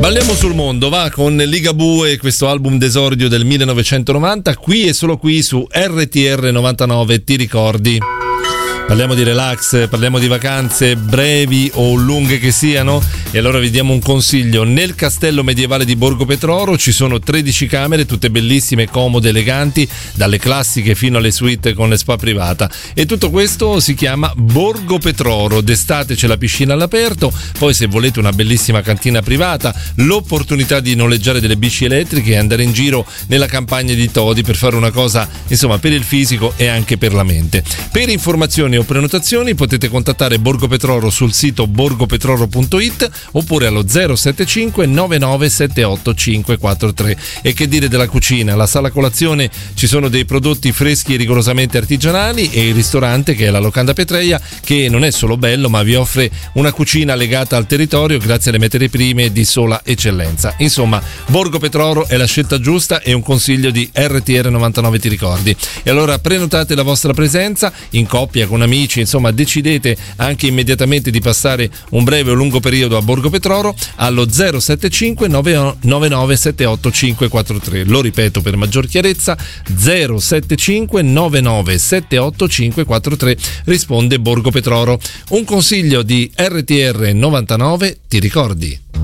Balliamo sul mondo, va con Ligabue, questo album d'esordio del 1990, qui e solo qui su RTR 99, ti ricordi? Parliamo di relax, parliamo di vacanze brevi o lunghe che siano, e allora vi diamo un consiglio. Nel castello medievale di Borgo Petroro ci sono 13 camere, tutte bellissime, comode, eleganti, dalle classiche fino alle suite con spa privata, e tutto questo si chiama Borgo Petroro. D'estate c'è la piscina all'aperto, poi se volete una bellissima cantina privata, l'opportunità di noleggiare delle bici elettriche e andare in giro nella campagna di Todi per fare una cosa, insomma, per il fisico e anche per la mente. Per informazioni o prenotazioni potete contattare Borgo Petroro sul sito borgopetroro.it oppure allo 075 9978 543. E che dire della cucina? Alla sala colazione ci sono dei prodotti freschi e rigorosamente artigianali, e il ristorante, che è la Locanda Petreia, che non è solo bello ma vi offre una cucina legata al territorio grazie alle materie prime di sola eccellenza. Insomma, Borgo Petroro è la scelta giusta e un consiglio di RTR 99, ti ricordi? E allora prenotate la vostra presenza in coppia, con amici, insomma decidete anche immediatamente di passare un breve o lungo periodo a Borgo Petroro allo 075 9978 543. Lo ripeto per maggior chiarezza, 075 9978 543, risponde Borgo Petroro. Un consiglio di RTR 99, ti ricordi?